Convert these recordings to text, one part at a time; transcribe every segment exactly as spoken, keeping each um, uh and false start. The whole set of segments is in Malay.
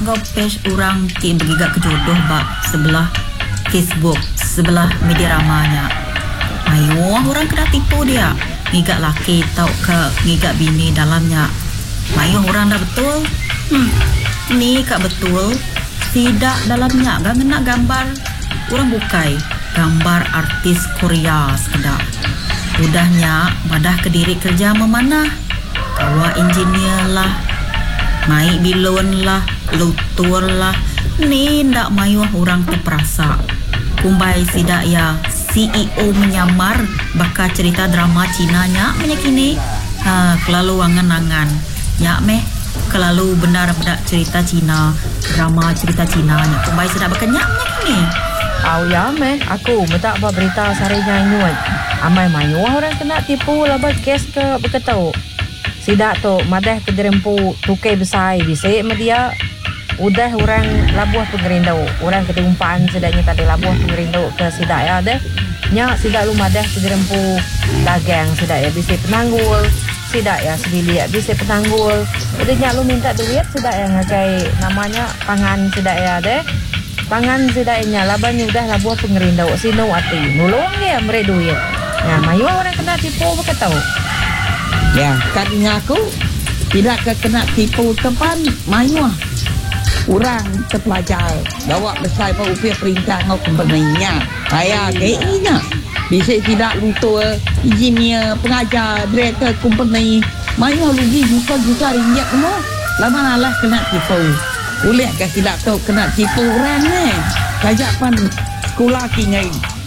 ngau page orang ti bergigak kejodoh bak sebelah Facebook, sebelah media ramanya. Ayo orang kena tipu dia. Ngigak laki tau ke ngigak bini dalamnya. Ayo orang dah betul. Hmm. Ni kak betul. Tidak dalamnya gak ngena gambar orang bukai. Gambar artis Korea sekedar. Udahnya madah ke diri kerja memanah. Kawa engineer lah, mai bilon lah, lutur lah. Ni ndak mayuh orang terperasa. Kumbai sidak ya C E O menyamar bakal cerita drama Cina nya menyakini. Ha, kelalu angan-angan. Nyak meh kelalu benar-benar cerita Cina, drama cerita Cina nya. Kumbai sidak bakal nyak menyakini. Au ya meh, aku minta buat berita sarinya nyuat. Amai mayuh orang kena tipu labat kes ke beketau. Sidak tu madah ke derempu tukai besar bisik media. Udah orang labuah pengerindau. Orang ketumpaan sedaknya tadi labuah pengerindau ke sidak ya deh. Nya sidak lu madah ke derempu dagang sidak ya bisik penanggul. Sidak ya sebili ya bisik penanggul. Udah nya lu minta duit sidak yang ngakai namanya pangan sidak ya deh. Pangan sidaknya labannya udah labuah pengerindau. Sino ati nulung dia mere duit. Nah, mayu orang kena tipu beketau. Ya, katanya aku tidak kena tipu tepan mayuh. Orang terpelajar bawa besar pa upih perintah ngau company-nya. Saya kayaknya bisa tidak lutur engineer, pengajar, director company. Mayuh rugi juta-juta ringgit semua. Lama lah kena tipu. Boleh ke tidak tahu kena tipu orang ni. Kajapan sekolah kini.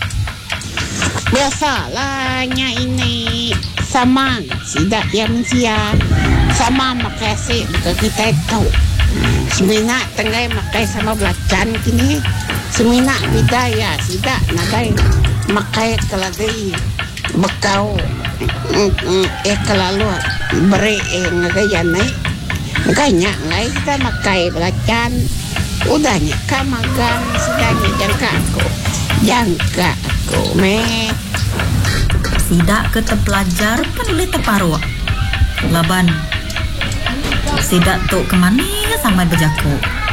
Biasalah nya ini sama sidak yang sia sama makasih ke kita tahu. Semina tengah makai sama belacan kini. Semina bidaya sidak nagai makai keladai bekau eh kelalu beri eh ngagayan naik. Makanya ngai kita makai belacan. Udahnya kamagan sedangnya jangka aku. Jangka aku meh. Sidak ke terpelajar kan boleh terparuh. Laban sidak tu kemana sampai berjaku.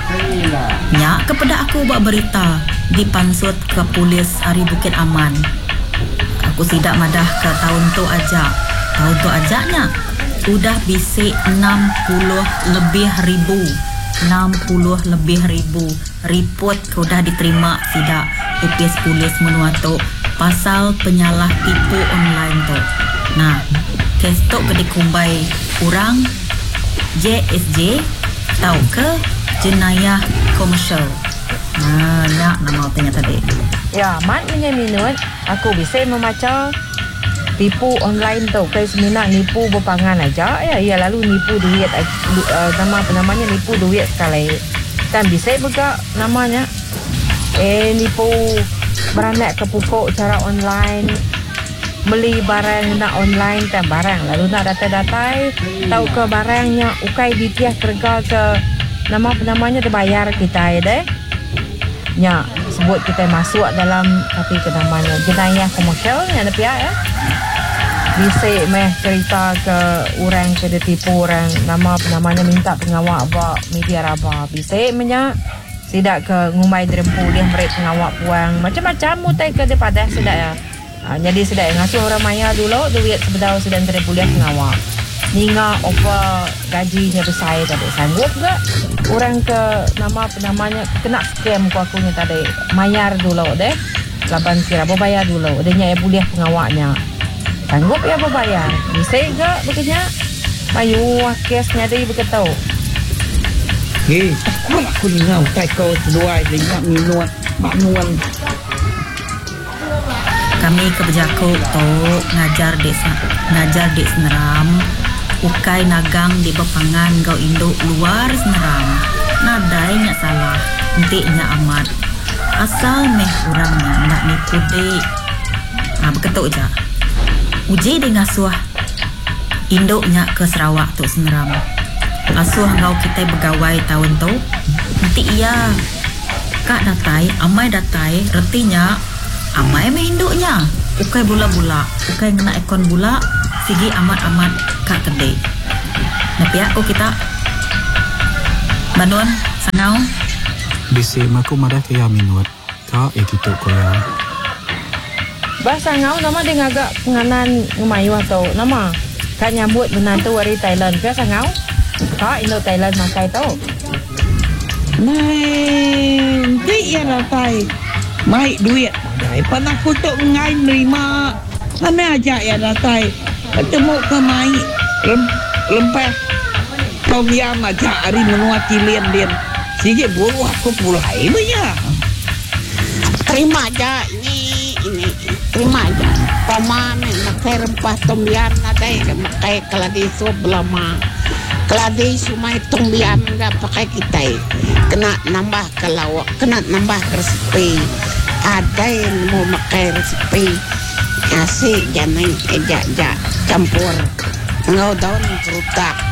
Nyak kepada aku buat berita dipansut ke polis Ari Bukit Aman. Aku sidak madah ke tahun tu aja. Tahun tu ajaknya udah bisik enam puluh lebih ribu enam puluh lebih ribu report sudah diterima sidak upis polis menua tu pasal penyalah tipu online tu. Nah, kes tu ke dikumbai orang J S J tahu ke jenayah komersial. Nah, nak nama tanya tadi. Ya, mat punya minut aku bisa membaca tipu online tu. Kai semina nipu berpangan aja ya, ya lalu nipu duit uh, nama apa namanya nipu duit sekali. Dan bisa juga namanya eh nipu beranak ke pokok cara online, beli barang nak online dan barang lalu nak data-data tahu ke barangnya ukai ditiah kerja ke nama apa namanya terbayar kita ya deh. Ya, sebut kita masuk dalam tapi ke namanya jenayah komersial yang ada pihak ya. Bisa meh cerita ke orang ke ditipu orang nama namanya minta pengawal apa media raba. Bisa menya sidak ke ngumai derempu dia mereka pengawal puang macam-macam mutai ke daripada sidak ya. Ha, jadi sidak ngasuh orang maya dulu duit sebedau sedang derempu dia pengawal. Ninga apa gajinya besar tadi sanggup ke orang ke nama namanya kena scam ku akunya tadi mayar dulu deh laban kira bayar dulu adanya ya boleh pengawalnya sanggup ya bayar bisa ke begini mayu kesnya dia berkata hei aku aku ngau tai kau seduai dengan minum maknuan. Kami ke Berjaku tu ngajar desa ngajar di Seneram ukai nagang di bepangan kau induk luar Seneram. Nadai nyak salah, entik nyak amat. Asal meh orangnya nak nipu dek. Ah beketuk je. Uji dia ngasuh induknya ke Sarawak tu Seneram. Asuh kau kita bergawai tahun tu. Nanti iya. Kak datai, amai datai, retinya amai meh induknya. Ukai bula-bula, ukai ngena ekon bula. Sigi amat-amat kak kedai. Tapi aku kita Banuan Sangau? Bisik maku madah kaya minut. Ka etituk ko ya. Bahasa ngau nama dia ngagak penganan ngemayu atau nama kan nyambut menantu dari Thailand. Biasa ngau? Ka Indo Thailand makai tau. Nanti ya ratai. Mai duit. Daripada aku tu ngai nerima. Mana aja ya ratai. Ketemu ke mai lem, lempeh. Tom yam aja hari menua cilien-lien. Sikit buru aku pulai punya. Terima aja ini ini terima aja. Paman makai rempah tom yam nadai makai keladi sup lama. Keladi sumai tom yam enggak pakai kita. Kena nambah ke lawak, kena nambah resipi. Ada yang mau makai resipi. Asik jangan ejak-ejak campur. Ngau daun kerutak.